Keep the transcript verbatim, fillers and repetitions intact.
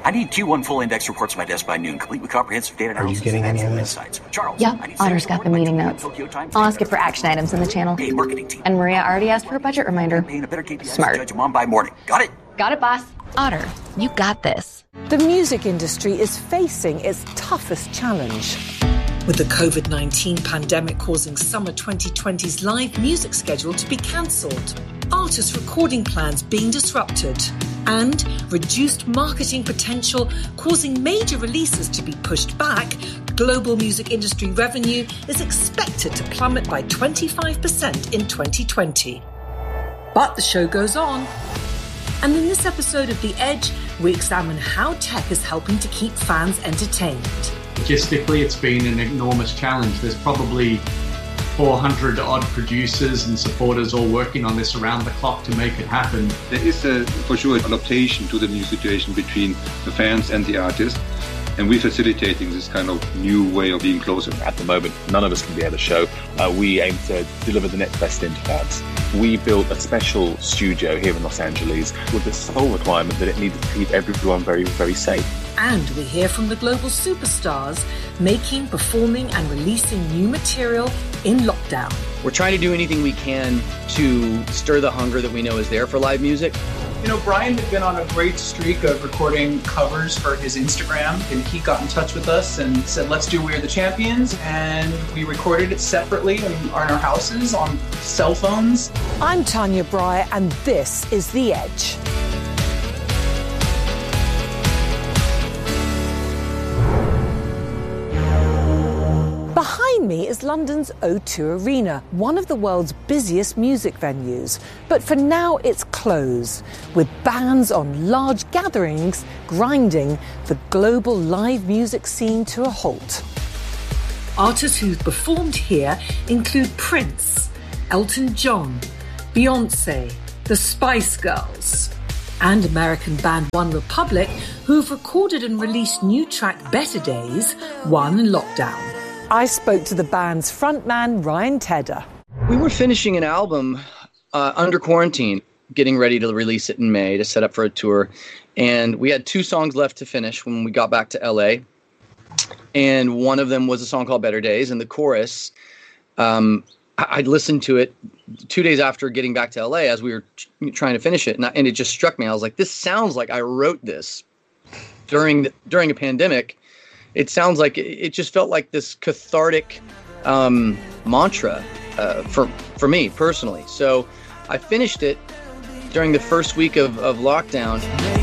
I need Q one full index reports to my desk by noon, complete with comprehensive data analysis. Are you getting any of this? Insights. Charles. Yep, Otter's got the meeting notes. I'll ask it for action items in the channel. Hey, marketing team. And Maria already asked for a budget reminder. Smart. Judge them on by morning. Got it? Got it, boss. Otter, you got this. The music industry is facing its toughest challenge. With the covid nineteen pandemic causing summer twenty twenty's live music schedule to be cancelled, artists' recording plans being disrupted, and reduced marketing potential causing major releases to be pushed back, global music industry revenue is expected to plummet by twenty-five percent in twenty twenty. But the show goes on. And in this episode of The Edge, we examine how tech is helping to keep fans entertained. Logistically, it's been an enormous challenge. There's probably four hundred odd producers and supporters all working on this around the clock to make it happen. There is a, for sure, adaptation to the new situation between the fans and the artists. And we're facilitating this kind of new way of being closer. At the moment, none of us can be at the show. Uh, we aim to deliver the next best thing to fans. We built a special studio here in Los Angeles with the sole requirement that it needed to keep everyone very, very safe. And we hear from the global superstars making, performing and releasing new material in lockdown. We're trying to do anything we can to stir the hunger that we know is there for live music. You know, Brian had been on a great streak of recording covers for his Instagram, and he got in touch with us and said, let's do We're the Champions, and we recorded it separately in our houses on cell phones. I'm Tanya Breyer, and this is The Edge. Behind me is London's O two Arena, one of the world's busiest music venues. But for now, it's closed, with bans on large gatherings grinding the global live music scene to a halt. Artists who've performed here include Prince, Elton John, Beyoncé, the Spice Girls, and American band One Republic, who've recorded and released new track Better Days, One in Lockdown. I spoke to the band's frontman, Ryan Tedder. We were finishing an album uh, under quarantine, getting ready to release it in May to set up for a tour. And we had two songs left to finish when we got back to L A. And one of them was a song called Better Days. And the chorus, um, I- I'd listened to it two days after getting back to L A as we were ch- trying to finish it. And, I- and it just struck me. I was like, this sounds like I wrote this during the, during a pandemic. It sounds like it just felt like this cathartic um, mantra uh, for for me personally. So I finished it during the first week of, of lockdown.